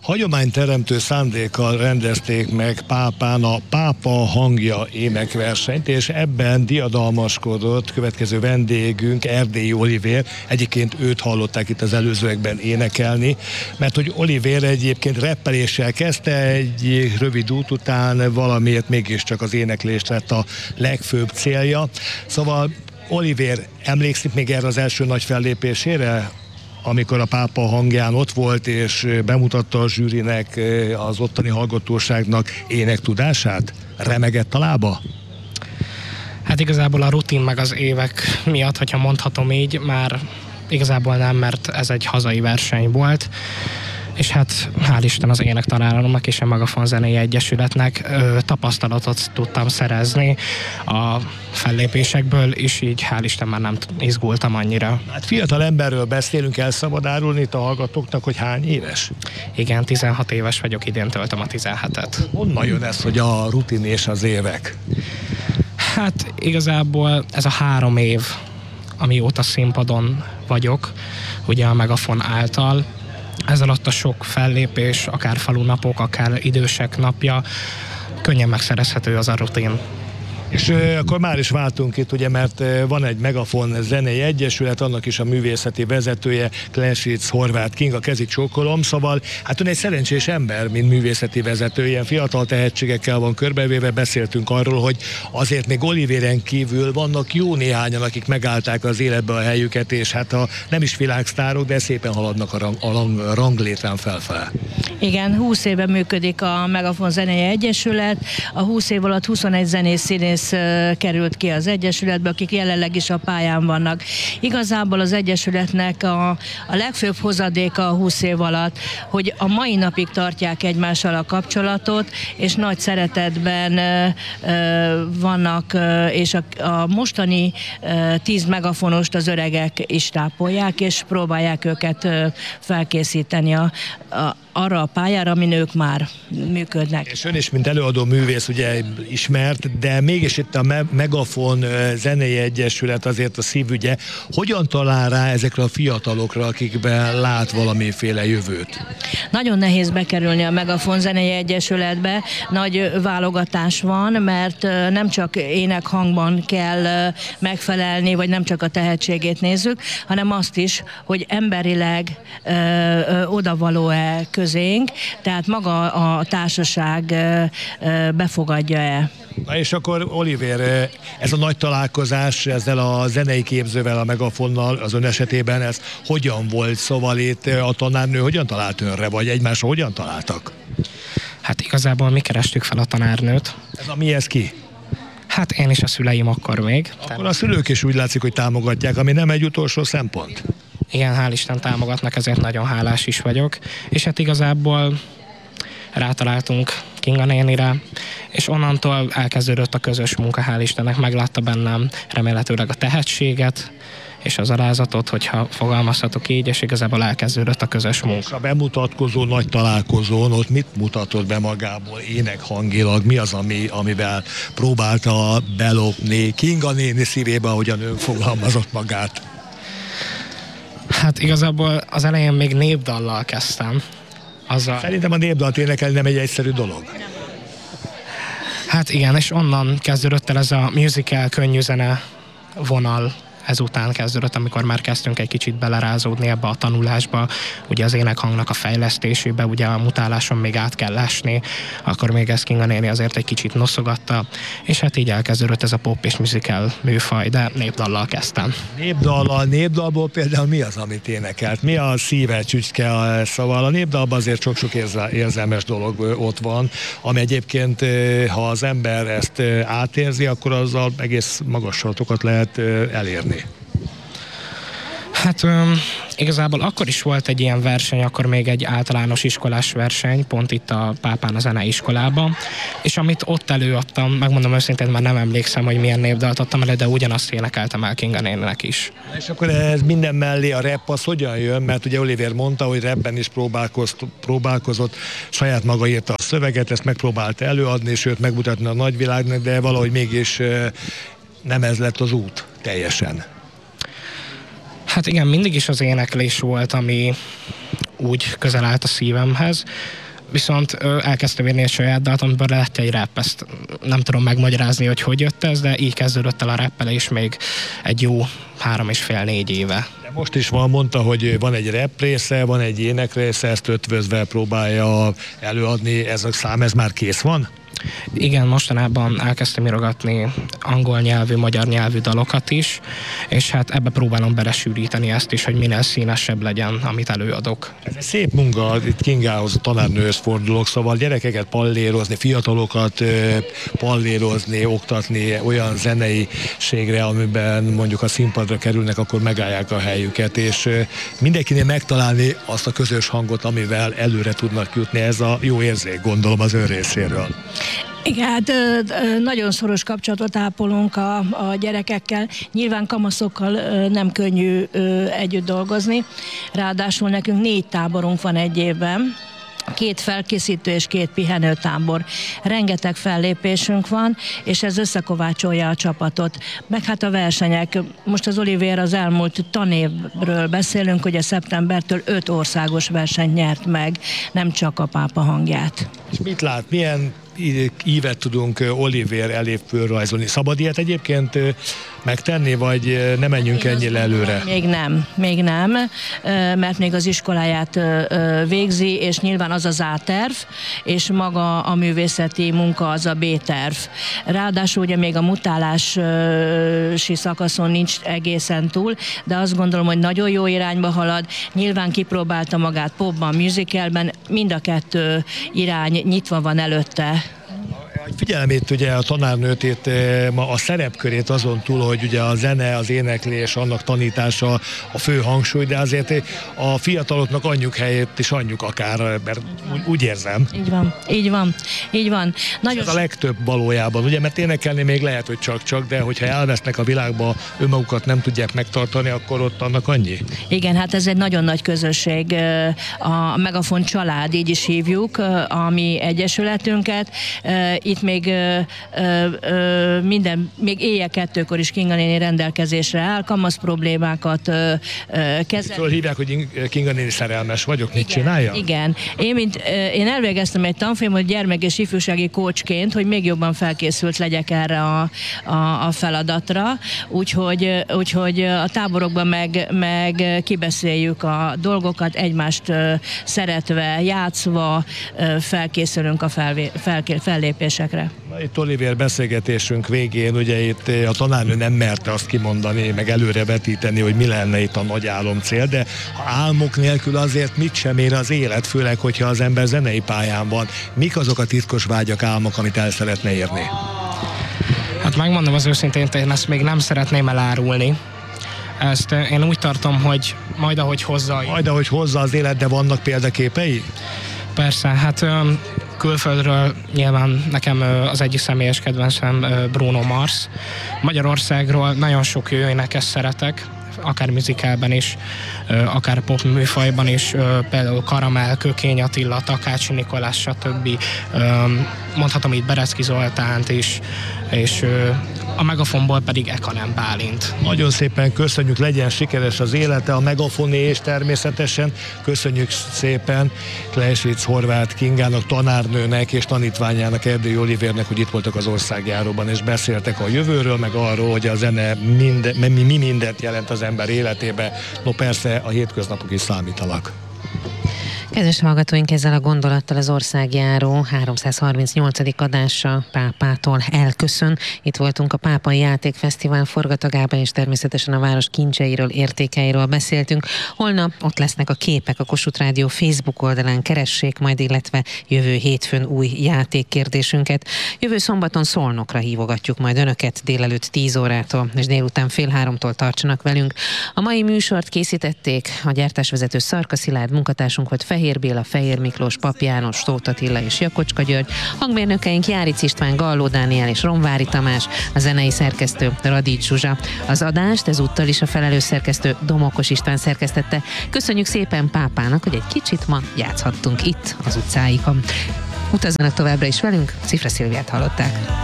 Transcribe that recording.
Hagyományteremtő szándékkal rendezték meg Pápán a Pápa hangja énekversenyt, és ebben diadalmaskodott következő vendégünk, Erdélyi Olivér. Egyébként őt hallották itt az előzőekben énekelni, mert hogy Olivér egyébként reppeléssel kezdte, egy rövid út után valamiért mégiscsak az éneklés lett a legfőbb célja. Szóval Olivér, emlékszik még erre az első nagy fellépésére, amikor a Pápa hangján ott volt, és bemutatta a zsűrinek, az ottani hallgatóságnak énektudását? Remegett a lába? Hát igazából a rutin meg az évek miatt, hogyha mondhatom így, már igazából nem, mert ez egy hazai verseny volt, és hát hál' Isten az énektanáromnak és a Megafon Zenei Egyesületnek tapasztalatot tudtam szerezni a fellépésekből, és így hál' Isten már nem izgultam annyira. Hát fiatal emberről beszélünk, el szabad árulni itt a hallgatóknak, hogy hány éves? Igen, 16 éves vagyok, idén töltöm a 17-et. Honnan jön ez, hogy a rutin és az évek? Hát igazából ez a 3 év, amióta színpadon vagyok, ugye a Megafon által. Ez alatt a sok fellépés, akár falunapok, akár idősek napja, könnyen megszerezhető az a rutin. És akkor már is váltunk itt, ugye, mert van egy Megafon Zenei Egyesület, annak is a művészeti vezetője, Klesic Horváth Kinga, kezit csókolom, szóval hát ön egy szerencsés ember, mint művészeti vezető, ilyen fiatal tehetségekkel van körbevéve, beszéltünk arról, hogy azért még Olivéren kívül vannak jó néhányan, akik megállták az életbe a helyüket, és hát nem is világsztárok, de szépen haladnak a ranglétrán felfele. Igen, 20 éve működik a Megafon Zenei Egyesület, a 20 év alatt 21 zenész, színész került ki az Egyesületbe, akik jelenleg is a pályán vannak. Igazából az Egyesületnek a legfőbb hozadéka a 20 év alatt, hogy a mai napig tartják egymással a kapcsolatot, és nagy szeretetben vannak, és a mostani 10 megafonost az öregek is tápolják, és próbálják őket felkészíteni arra a pályára, amin ők már működnek. És ön is, mint előadó művész, ugye ismert, de mégis itt a Megafon Zenei Egyesület azért a szívügye. Hogyan talál rá ezekre a fiatalokra, akikben lát valamiféle jövőt? Nagyon nehéz bekerülni a Megafon Zenei Egyesületbe, nagy válogatás van, mert nem csak énekhangban kell megfelelni, vagy nem csak a tehetségét nézzük, hanem azt is, hogy emberileg odavaló-e közénk, tehát maga a társaság befogadja-e. Na és akkor Olivér, ez a nagy találkozás ezzel a zenei képzővel, a Megafonnal, az ön esetében ez hogyan volt? Szóval itt a tanárnő hogyan talált önre, vagy egymásra hogyan találtak? Hát igazából mi kerestük fel a tanárnőt. Ez a mi ez ki? Hát én és a szüleim akkor még. Akkor a szülők is úgy látszik, hogy támogatják, ami nem egy utolsó szempont. Igen, hál' Isten támogatnak, ezért nagyon hálás is vagyok. És hát igazából rátaláltunk Kinga nénire, és onnantól elkezdődött a közös munka, hál' Istennek, meglátta bennem remélhetőleg a tehetséget, és az alázatot, hogyha fogalmazhatok így, és igazából elkezdődött a közös munka. És a bemutatkozó nagy találkozón ott mit mutatott be magából énekhangilag? Mi az, amivel próbálta belopni Kinga néni szívébe, ahogyan ön fogalmazott magát? Hát igazából az elején még népdallal kezdtem. Szerintem a népdalt énekelni nem egy egyszerű dolog. Hát igen, és onnan kezdődött el ez a musical, könnyű zene vonal. Ezután kezdődött, amikor már kezdtünk egy kicsit belerázódni ebbe a tanulásba, ugye az énekhangnak a fejlesztésébe, ugye a mutáláson még át kell esni, akkor még ezt Kinga néni azért egy kicsit noszogatta, és hát így elkezdődött ez a pop és musical műfaj, de népdallal kezdtem. Népdalból például mi az, amit énekelt? Mi a szíve csücske? Szóval a népdalban azért sok-sok érzelmes dolog ott van, ami egyébként, ha az ember ezt átérzi, akkor azzal egész magas soratokat lehet elérni. Hát igazából akkor is volt egy ilyen verseny, akkor még egy általános iskolás verseny, pont itt a Pápán a zeneiskolában, és amit ott előadtam, megmondom őszintén, már nem emlékszem, hogy milyen népdalt adtam elő, de ugyanazt énekeltem el Kinga néninek is. És akkor ez minden mellé a rap az hogyan jön? Mert ugye Olivér mondta, hogy rapben is próbálkozott, saját maga írta a szöveget, ezt megpróbálta előadni, sőt megmutatni a nagyvilágnak, de valahogy mégis nem ez lett az út teljesen. Hát igen, mindig is az éneklés volt, ami úgy közel állt a szívemhez. Viszont elkezdtem írni egy saját dalt, amiből lett egy rap, ezt nem tudom megmagyarázni, hogy jött ez, de így kezdődött el a rappelés még egy jó 3,5-4 éve. De most is mondta, hogy van egy rap része, van egy ének része, ezt ötvözve próbálja előadni, ez a szám, ez már kész van? Igen, mostanában elkezdtem írogatni angol nyelvű, magyar nyelvű dalokat is, és hát ebbe próbálom belesűríteni ezt is, hogy minél színesebb legyen, amit előadok. Ez egy szép munka, itt Kingához, a tanárnőhöz fordulok, szóval gyerekeket pallérozni, fiatalokat pallérozni, oktatni olyan zeneiségre, amiben mondjuk a színpadra kerülnek, akkor megállják a helyüket, és mindenkinél megtalálni azt a közös hangot, amivel előre tudnak jutni. Ez a jó érzék, gondolom, az ön részéről. Igen, hát nagyon szoros kapcsolatot ápolunk a gyerekekkel. Nyilván kamaszokkal nem könnyű együtt dolgozni. Ráadásul nekünk 4 táborunk van egy évben. 2 felkészítő és 2 pihenőtábor. Rengeteg fellépésünk van, és ez összekovácsolja a csapatot. Meg hát a versenyek. Most az Olivér az elmúlt tanévről beszélünk, hogy a szeptembertől 5 országos versenyt nyert meg, nem csak a Pápa hangját. És mit lát, milyen ívet tudunk Olivér elé fölrajzolni? Szabad ilyet egyébként megtenni, vagy nem menjünk ennyire előre? Még nem, mert még az iskoláját végzi, és nyilván az az A-terv, és maga a művészeti munka az a B-terv. Ráadásul ugye még a mutálási szakaszon nincs egészen túl, de azt gondolom, hogy nagyon jó irányba halad. Nyilván kipróbálta magát popban, musicalben, mind a 2 irány nyitva van előtte. Figyelmét ugye a tanárnőt ma a szerepkörét azon túl, hogy ugye a zene, az éneklés, annak tanítása a fő hangsúly, de azért a fiataloknak anyjuk helyét is anyjuk akár, mert úgy érzem. Így van. Nagyon... Ez a legtöbb valójában, ugye, mert énekelni még lehet, hogy csak-csak, de hogyha elvesznek a világba, önmagukat nem tudják megtartani, akkor ott annak annyi. Igen, hát ez egy nagyon nagy közösség, a Megafon család, így is hívjuk, a mi egyesületünket. Itt még még éjjel 2-kor is Kinga néni rendelkezésre áll, kamasz problémákat kezel. Szóval hívják, hogy Kinga néni szerelmes vagyok, mit csinálja? Igen. Én elvégeztem egy tanfolyamot gyermek- és ifjúsági coachként, hogy még jobban felkészült legyek erre a feladatra, úgyhogy a táborokban meg kibeszéljük a dolgokat, egymást szeretve, játszva felkészülünk a fellépésekre. Itt Olivér beszélgetésünk végén, ugye itt a tanárnő nem merte azt kimondani, meg előre vetíteni, hogy mi lenne itt a nagy álomcél, de ha álmok nélkül azért mit sem ér az élet, főleg, hogyha az ember zenei pályán van. Mik azok a titkos vágyak, álmok, amit el szeretne érni? Hát megmondom az őszintén, én ezt még nem szeretném elárulni. Ezt én úgy tartom, hogy majd ahogy hozza az élet, de vannak példaképei? Persze, hát külföldről nyilván nekem az egyik személyes kedvencem Bruno Mars. Magyarországról nagyon sok jó énekes szeretek, akár musicalben is, akár pop műfajban is, például Karamell, Kökény Attila, Takács Nikolás, stb. Mondhatom itt Berecki Zoltánt is, és a Megafonból pedig Ekanem Bálint. Nagyon szépen köszönjük, legyen sikeres az élete, a Megafoné, és természetesen köszönjük szépen Kleiswitz Horváth Kingának, tanárnőnek és tanítványának, Erdélyi Olivérnek, hogy itt voltak az országjáróban, és beszéltek a jövőről, meg arról, hogy a zene mi mindent jelent az ember életébe, no persze a hétköznapok is számítanak. Kedves hallgatóink, ezzel a gondolattal az országjáró 338. adása Pápától elköszön. Itt voltunk a Pápai Játékfesztivál forgatagában, és természetesen a város kincseiről, értékeiről beszéltünk. Holnap ott lesznek a képek a Kossuth Rádió Facebook oldalán, keressék majd, illetve jövő hétfőn új játékkérdésünket. Jövő szombaton Szolnokra hívogatjuk majd önöket délelőtt 10 órától, és délután 2:30-tól tartsanak velünk. A mai műsort készítették a gyártásvezető Szarka Szilárd, munkatársunk volt Fehér Béla, Fehér Miklós, Pap János, Tóth Attila és Jakocska György, hangmérnökeink Járic István, Galló Dániel és Romvári Tamás, a zenei szerkesztő Radics Zsuzsa. Az adást ezúttal is a felelős szerkesztő Domokos István szerkesztette. Köszönjük szépen Pápának, hogy egy kicsit ma játszhattunk itt az utcáikon. Utazzanak továbbra is velünk, Cifra Szilviát hallották.